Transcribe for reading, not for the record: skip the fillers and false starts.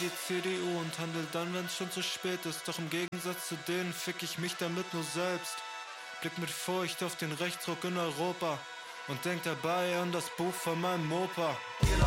die CDU und handel dann, wenn's schon zu spät ist. Doch im Gegensatz zu denen fick ich mich damit nur selbst. Blick mit Furcht auf den Rechtsruck in Europa und denk dabei an das Buch von meinem Opa.